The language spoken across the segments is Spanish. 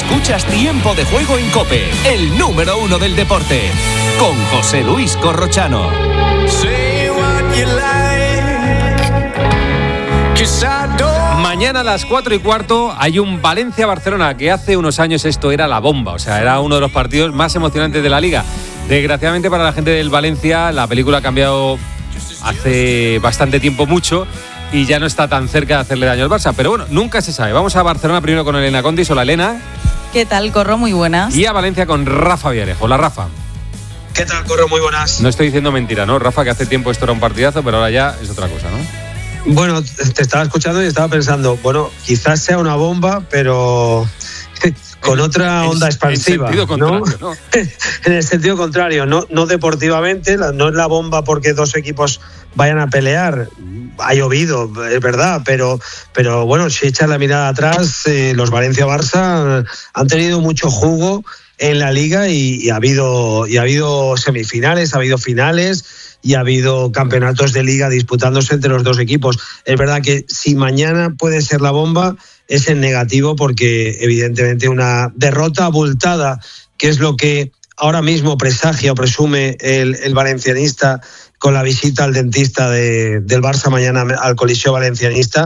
Escuchas Tiempo de Juego en COPE, el número 1 del deporte, con José Luis Corrochano. Mañana a las 4:15 hay un Valencia-Barcelona, que hace unos años esto era la bomba, o sea, era uno de los partidos más emocionantes de la Liga. Desgraciadamente para la gente del Valencia, la película ha cambiado hace bastante tiempo mucho y ya no está tan cerca de hacerle daño al Barça, pero bueno, nunca se sabe. Vamos a Barcelona primero con Elena Condis. Hola, Elena. ¿Qué tal, Corro? Muy buenas. Y a Valencia con Rafa Villarejo. Hola, Rafa. ¿Qué tal, Corro? Muy buenas. No estoy diciendo mentira, ¿no, Rafa? Que hace tiempo esto era un partidazo, pero ahora ya es otra cosa, ¿no? Bueno, te estaba escuchando y estaba pensando, bueno, quizás sea una bomba, pero con otra onda expansiva. En sentido contrario, ¿no? En el sentido contrario, no deportivamente, no es la bomba porque dos equipos vayan a pelear. Ha llovido, es verdad, pero bueno, si echas la mirada atrás, los Valencia-Barça han tenido mucho jugo en la Liga y ha habido semifinales, ha habido finales y ha habido campeonatos de Liga disputándose entre los dos equipos. Es verdad que si mañana puede ser la bomba, es en negativo porque evidentemente una derrota abultada, que es lo que ahora mismo presagia o presume el valencianista con la visita al dentista del Barça mañana al Coliseo Valencianista,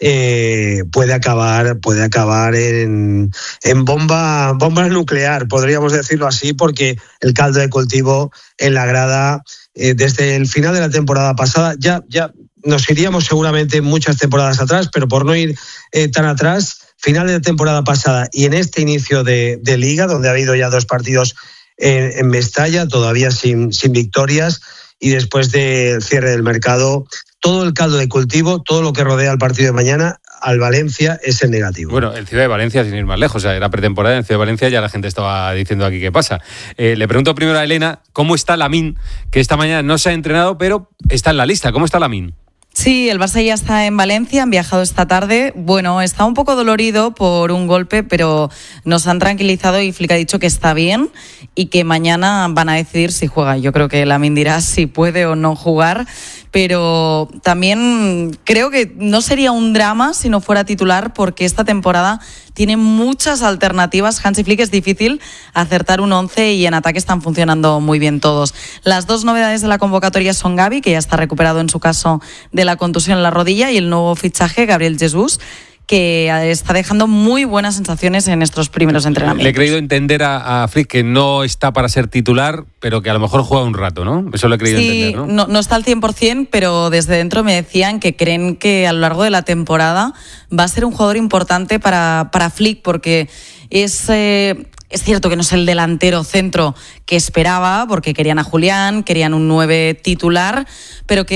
puede acabar en bomba nuclear, podríamos decirlo así, porque el caldo de cultivo en la grada desde el final de la temporada pasada, ya nos iríamos seguramente muchas temporadas atrás, pero por no ir tan atrás, final de la temporada pasada y en este inicio de Liga, donde ha habido ya 2 partidos en Mestalla, todavía sin victorias, y después del cierre del mercado, todo el caldo de cultivo, todo lo que rodea al partido de mañana, al Valencia es en negativo. Bueno, el Ciudad de Valencia, sin ir más lejos, o sea, era pretemporada en Ciudad de Valencia, ya la gente estaba diciendo aquí qué pasa. Le pregunto primero a Elena, ¿cómo está Lamine? Que esta mañana no se ha entrenado, pero está en la lista. ¿Cómo está Lamine? Sí, el Barça ya está en Valencia, han viajado esta tarde. Bueno, está un poco dolorido por un golpe, pero nos han tranquilizado y Flick ha dicho que está bien y que mañana van a decidir si juega. Yo creo que Lamine dirá si puede o no jugar, pero también creo que no sería un drama si no fuera titular, porque esta temporada tiene muchas alternativas. Hansi Flick es difícil acertar un 11 y en ataque están funcionando muy bien todos. Las 2 novedades de la convocatoria son Gavi, que ya está recuperado en su caso de la contusión en la rodilla, y el nuevo fichaje, Gabriel Jesús, que está dejando muy buenas sensaciones en estos primeros entrenamientos. Le he creído entender a Flick que no está para ser titular, pero que a lo mejor juega un rato, ¿no? Eso lo he creído entender, ¿no? No está al 100%, pero desde dentro me decían que creen que a lo largo de la temporada va a ser un jugador importante para Flick, porque es cierto que no es el delantero centro que esperaba, porque querían a Julián, querían un 9 titular, pero que